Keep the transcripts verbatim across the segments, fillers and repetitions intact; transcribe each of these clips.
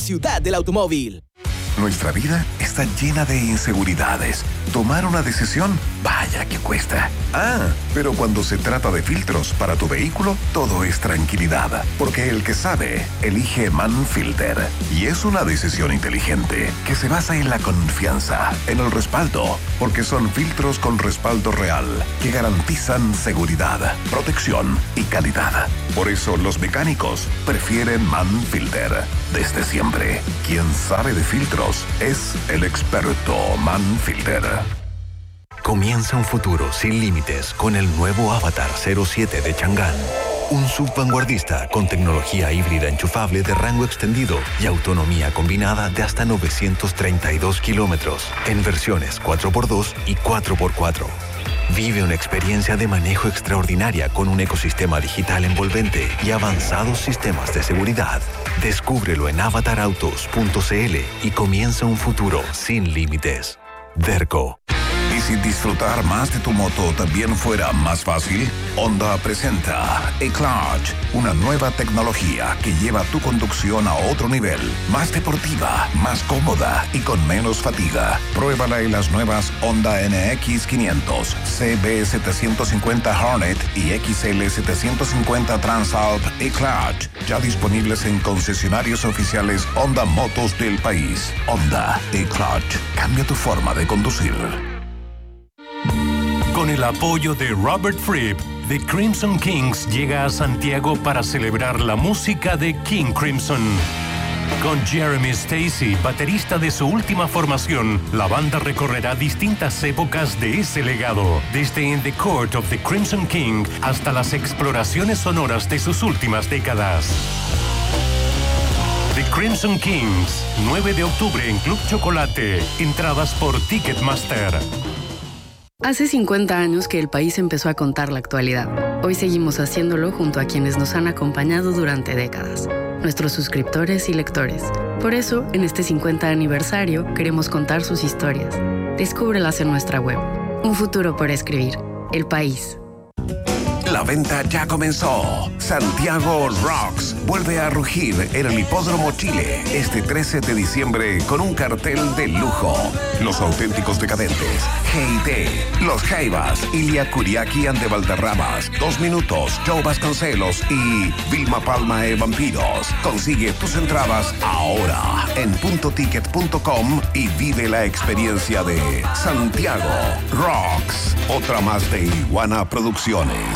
ciudad del automóvil. Nuestra vida está llena de inseguridades. Tomar una decisión, vaya que cuesta. Ah, pero cuando se trata de filtros para tu vehículo, todo es tranquilidad. Porque el que sabe, elige Manfilter. Y es una decisión inteligente que se basa en la confianza, en el respaldo. Porque son filtros con respaldo real que garantizan seguridad, protección y calidad. Por eso los mecánicos prefieren Manfilter. Desde siempre, quien sabe de filtros es el experto Manfilter. Comienza un futuro sin límites con el nuevo Avatar cero siete de Chang'an. Un sub vanguardista con tecnología híbrida enchufable de rango extendido y autonomía combinada de hasta novecientos treinta y dos kilómetros en versiones cuatro por dos y cuatro por cuatro. Vive una experiencia de manejo extraordinaria con un ecosistema digital envolvente y avanzados sistemas de seguridad. Descúbrelo en avatar autos punto c l y comienza un futuro sin límites. Derco. ¿Y si disfrutar más de tu moto también fuera más fácil? Honda presenta E-Clutch, una nueva tecnología que lleva tu conducción a otro nivel, más deportiva, más cómoda y con menos fatiga. Pruébala en las nuevas Honda N X quinientos, C B setecientos cincuenta Hornet y X L setecientos cincuenta Transalp E-Clutch, ya disponibles en concesionarios oficiales Honda Motos del país. Honda E-Clutch, cambia tu forma de conducir. Con el apoyo de Robert Fripp, The Crimson Kings llega a Santiago para celebrar la música de King Crimson. Con Jeremy Stacy, baterista de su última formación, la banda recorrerá distintas épocas de ese legado, desde In the Court of the Crimson King hasta las exploraciones sonoras de sus últimas décadas. The Crimson Kings, nueve de octubre en Club Chocolate. Entradas por Ticketmaster. Hace cincuenta años que el país empezó a contar la actualidad. Hoy seguimos haciéndolo junto a quienes nos han acompañado durante décadas, nuestros suscriptores y lectores. Por eso, en este cincuenta aniversario, queremos contar sus historias. Descúbrelas en nuestra web. Un futuro por escribir. El país. La venta ya comenzó. Santiago Rocks vuelve a rugir en el Hipódromo Chile este trece de diciembre con un cartel de lujo. Los auténticos decadentes, G I T, Los Jaivas, Ilia Kuriaki and de Valderramas, Dos Minutos, Joe Vasconcelos y Vilma Palma e Vampiros. Consigue tus entradas ahora en punto ticket punto com y vive la experiencia de Santiago Rocks. Otra más de Iguana Producciones.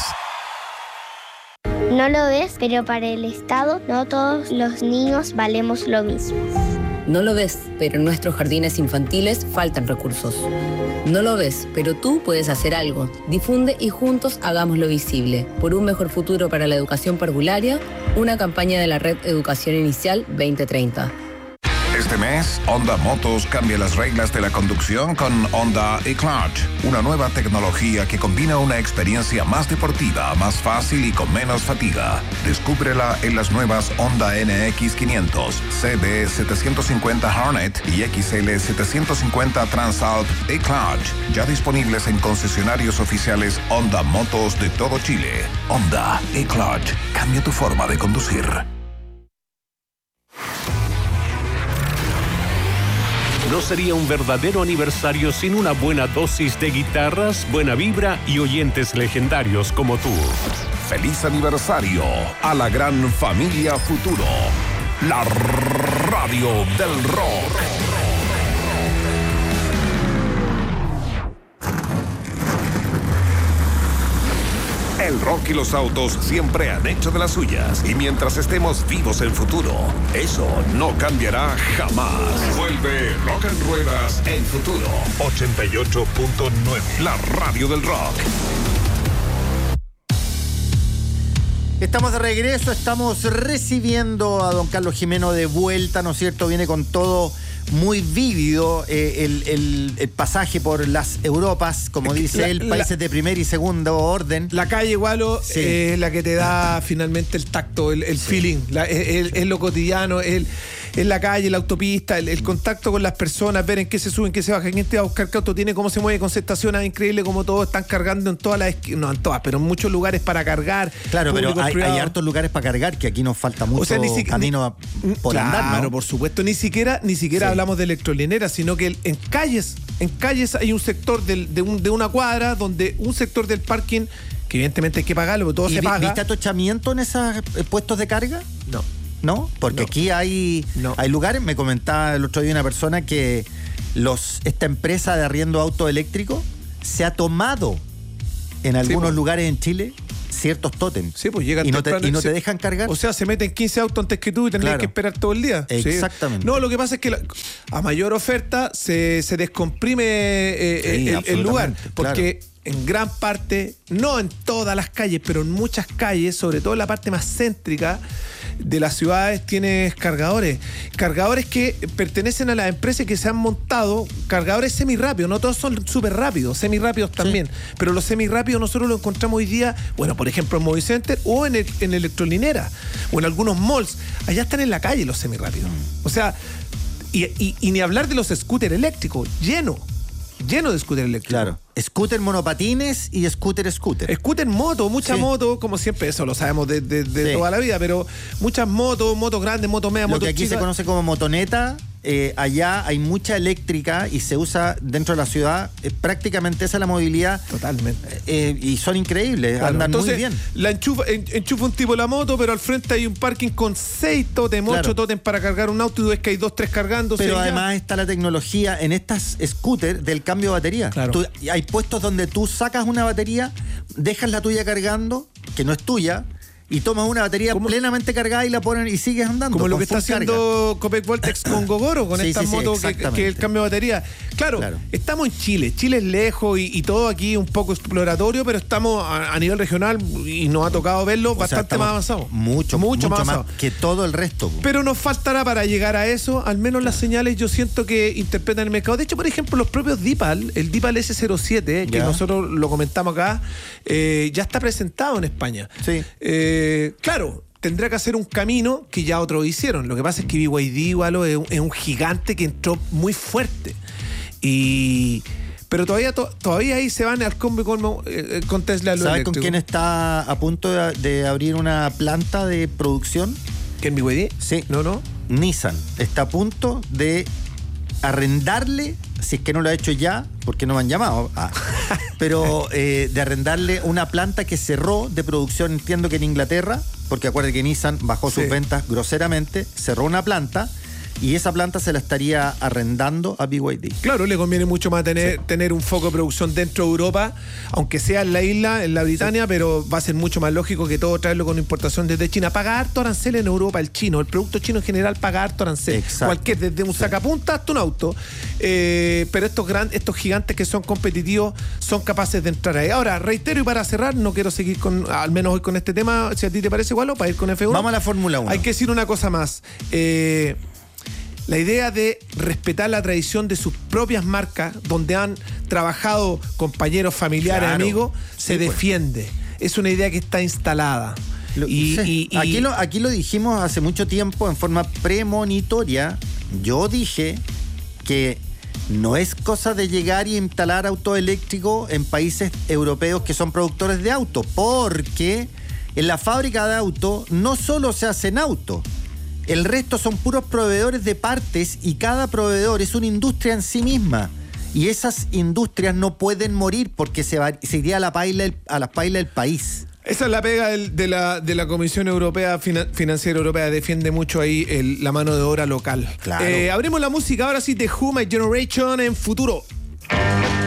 No lo ves, pero para el Estado no todos los niños valemos lo mismo. No lo ves, pero en nuestros jardines infantiles faltan recursos. No lo ves, pero tú puedes hacer algo. Difunde y juntos hagámoslo visible. Por un mejor futuro para la educación parvularia, una campaña de la Red Educación Inicial veinte treinta. Este mes, Honda Motos cambia las reglas de la conducción con Honda E-Clutch, una nueva tecnología que combina una experiencia más deportiva, más fácil y con menos fatiga. Descúbrela en las nuevas Honda N X quinientos, C B setecientos cincuenta Hornet y X L setecientos cincuenta Transalp E-Clutch, ya disponibles en concesionarios oficiales Honda Motos de todo Chile. Honda E-Clutch, cambia tu forma de conducir. No sería un verdadero aniversario sin una buena dosis de guitarras, buena vibra y oyentes legendarios como tú. Feliz aniversario a la gran familia Futuro, la radio del rock. El rock y los autos siempre han hecho de las suyas. Y mientras estemos vivos en Futuro, eso no cambiará jamás. Vuelve Rock en Ruedas en Futuro. ochenta y ocho punto nueve. La radio del rock. Estamos de regreso, estamos recibiendo a don Carlos Jimeno de vuelta, ¿no es cierto? Viene con todo muy vívido, eh, el, el, el pasaje por las Europas, como dice la, él, países la, de primer y segundo orden. La calle Igualo es sí. eh, la que te da finalmente el tacto, el, el sí. feeling, la, es, es lo cotidiano, el, en la calle, en la autopista, el, el contacto con las personas, ver en qué se suben, en qué se bajan, quién te va a buscar, qué auto tiene, cómo se mueve con estaciones, increíble como todos están cargando en todas las esquinas, no en todas, pero en muchos lugares para cargar. Claro, pero hay, hay hartos lugares para cargar que aquí nos falta mucho, o sea, ni si, camino ni, por claro, andar, ¿no? Claro, por supuesto, ni siquiera, ni siquiera sí. hablamos de electrolineras, sino que en calles, en calles hay un sector del, de, un, de una cuadra donde un sector del parking, que evidentemente hay que pagarlo, pero todo se paga. ¿Viste atochamiento en esos puestos de carga? No. ¿No? Porque no. aquí hay, no. hay lugares, me comentaba el otro día una persona que los esta empresa de arriendo auto eléctrico se ha tomado en algunos sí, pues. lugares en Chile ciertos tótems. Sí, pues llegan y no te, y no se, te dejan cargar. O sea, se meten quince autos antes que tú y tendrías claro. que esperar todo el día. Exactamente. Sí. No, lo que pasa es que la, a mayor oferta se, se descomprime eh, sí, el, el lugar. Porque claro. en gran parte, no en todas las calles, pero en muchas calles, sobre todo en la parte más céntrica de las ciudades, tienes cargadores. Cargadores que pertenecen a las empresas que se han montado, cargadores semirápidos, no todos son súper rápidos, semirápidos también, sí. pero los semirápidos nosotros los encontramos hoy día, bueno, por ejemplo en Movicenter o en, el, en electrolinera o en algunos malls. Allá están en la calle los semirápidos. O sea, y, y, y ni hablar de los scooters eléctricos, lleno. Lleno de scooter eléctricos. Claro. Scooter monopatines y scooter scooter. Scooter moto, mucha sí. moto, como siempre, eso lo sabemos de, de, de sí. toda la vida, pero muchas motos, motos grandes, motos medias, motos chicas. Lo que aquí chicas. se conoce como motoneta, eh, allá hay mucha eléctrica y se usa dentro de la ciudad. Eh, prácticamente esa es la movilidad. Totalmente. Eh, y son increíbles, claro. andan Entonces, muy bien. La enchufa, en, enchufa un tipo la moto, pero al frente hay un parking con seis tótems, claro. ocho tótems para cargar un auto y tú ves que hay dos, tres cargando. Pero además ya. está la tecnología en estas scooters del cambio de batería. Claro. Tú, hay puestos donde tú sacas una batería, dejas la tuya cargando, que no es tuya, y tomas una batería ¿Cómo? plenamente cargada y la ponen y sigues andando. Como lo que está haciendo Copec Voltex con Gogoro, con sí, estas sí, motos sí, que, que el cambio de batería. Claro, claro, estamos en Chile. Chile es lejos y, y todo aquí un poco exploratorio, pero estamos a, a nivel regional y nos ha tocado verlo o bastante sea, más avanzado. Mucho, mucho, mucho más, más que todo el resto. Pero nos faltará para llegar a eso, al menos las señales yo siento que interpretan el mercado. De hecho, por ejemplo, los propios Dipal, el Dipal ese cero siete, que ya. nosotros lo comentamos acá, eh, ya está presentado en España. Sí. Eh, claro, tendrá que hacer un camino que ya otros hicieron. Lo que pasa es que B Y D igual es un, es un gigante que entró muy fuerte. Y pero todavía to, todavía ahí se van al combo con, eh, con Tesla. ¿Sabes con quién está a punto de, de abrir una planta de producción? ¿Quién, B Y D? Sí. No, no. Nissan está a punto de arrendarle, si es que no lo ha hecho ya, porque no me han llamado, ah, pero eh, de arrendarle una planta que cerró de producción, entiendo que en Inglaterra, porque acuérdate que Nissan bajó sus sí. ventas groseramente, cerró una planta y esa planta se la estaría arrendando a B Y D. Claro, le conviene mucho más tener, sí. tener un foco de producción dentro de Europa, aunque sea en la isla, en la Britania, sí. pero va a ser mucho más lógico que todo traerlo con importación desde China. Paga harto arancel en Europa el chino, el producto chino en general paga harto arancel. Exacto. Cualquier, desde un sí. sacapunta hasta un auto. Eh, pero estos grandes, estos gigantes que son competitivos son capaces de entrar ahí. Ahora, reitero y para cerrar, no quiero seguir con, al menos hoy con este tema, si a ti te parece igual o para ir con F uno. Vamos a la Fórmula uno. Hay que decir una cosa más. Eh... La idea de respetar la tradición de sus propias marcas, donde han trabajado compañeros, familiares, claro. amigos, se sí, defiende. Pues. Es una idea que está instalada. Lo, y, sí. y, y, aquí, lo, aquí lo dijimos hace mucho tiempo en forma premonitoria. Yo dije que no es cosa de llegar y instalar autos eléctricos en países europeos que son productores de autos, porque en la fábrica de autos no solo se hacen autos, el resto son puros proveedores de partes y cada proveedor es una industria en sí misma. Y esas industrias no pueden morir porque se, va, se iría a la paila el, a la paila el país. Esa es la pega del, de, la, de la Comisión Europea Finan- Financiera Europea. Defiende mucho ahí el, la mano de obra local. Claro. Eh, abrimos la música ahora sí de Who My Generation en Futuro.